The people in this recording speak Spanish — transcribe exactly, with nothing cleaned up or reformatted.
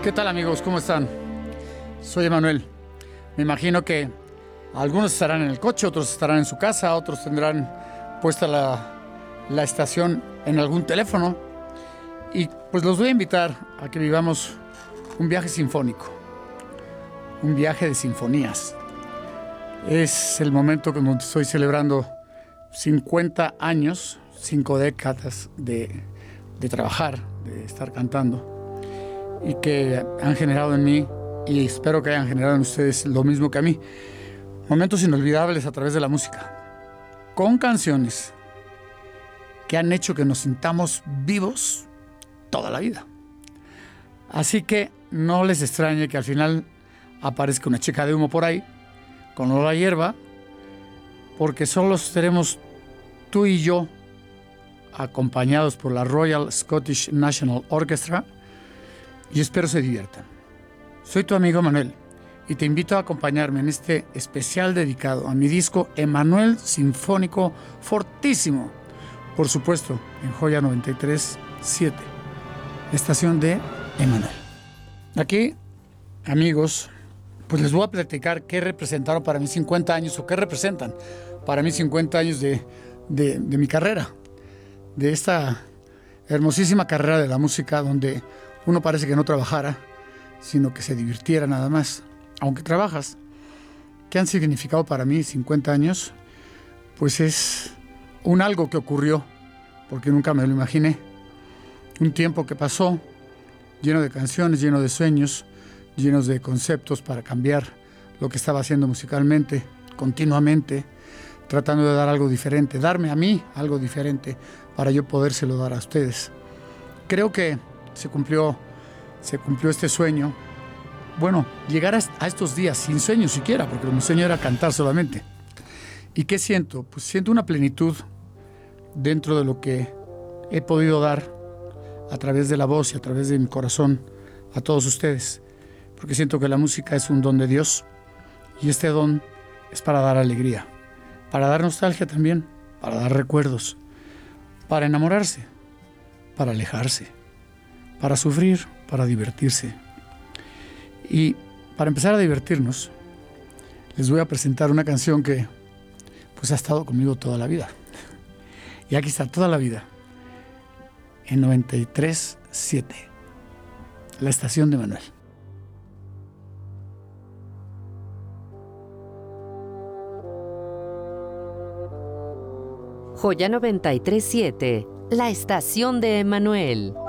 ¿Qué tal, amigos? ¿Cómo están? Soy Emanuel. Me imagino que algunos estarán en el coche, otros estarán en su casa, otros tendrán puesta la, la estación en algún teléfono. Y pues los voy a invitar a que vivamos un viaje sinfónico, un viaje de sinfonías. Es el momento cuando estoy celebrando cincuenta años, cinco décadas de, de trabajar, de estar cantando, y que han generado en mí, y espero que hayan generado en ustedes lo mismo que a mí, momentos inolvidables a través de la música, con canciones que han hecho que nos sintamos vivos toda la vida. Así que no les extrañe que al final aparezca una chica de humo por ahí, con olor a hierba, porque solo estaremos tú y yo, acompañados por la Royal Scottish National Orchestra, y espero se diviertan. Soy tu amigo Manuel y te invito a acompañarme en este especial dedicado a mi disco Emanuel Sinfónico Fortísimo, por supuesto en Joya noventa y tres punto siete, estación de Emanuel. Aquí, amigos, pues les voy a platicar qué representaron para mí cincuenta años, o qué representan para mí cincuenta años de, de, de mi carrera, de esta hermosísima carrera de la música, donde uno parece que no trabajara, sino que se divirtiera nada más. Aunque trabajas. ¿Qué han significado para mí cincuenta años? Pues es un algo que ocurrió, porque nunca me lo imaginé. Un tiempo que pasó, lleno de canciones, lleno de sueños, llenos de conceptos para cambiar lo que estaba haciendo musicalmente, continuamente, tratando de dar algo diferente, darme a mí algo diferente para yo podérselo dar a ustedes. Creo que se cumplió, se cumplió este sueño. Bueno, llegar a, a estos días sin sueño siquiera, porque mi sueño era cantar solamente. ¿Y qué siento? Pues siento una plenitud dentro de lo que he podido dar a través de la voz y a través de mi corazón a todos ustedes, porque siento que la música es un don de Dios, y este don es para dar alegría, para dar nostalgia también, para dar recuerdos, para enamorarse, para alejarse, para sufrir, para divertirse. Y para empezar a divertirnos, les voy a presentar una canción que pues ha estado conmigo toda la vida. Y aquí está, toda la vida, en noventa y tres punto siete, la estación de Emanuel. Joya noventa y tres punto siete, la estación de Emanuel.